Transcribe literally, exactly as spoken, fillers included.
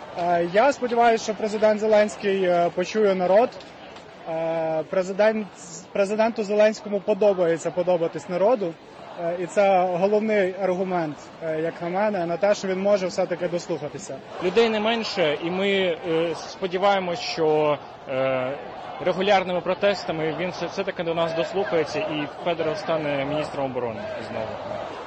Я сподіваюся, що президент Зеленський почує народ. Президент, президенту Зеленському подобається подобатись народу. І це головний аргумент, як на мене, на те, що він може все-таки дослухатися. Людей не менше, і ми сподіваємось, що регулярними протестами він все-таки до нас дослухається, і Федоров стане міністром оборони знову.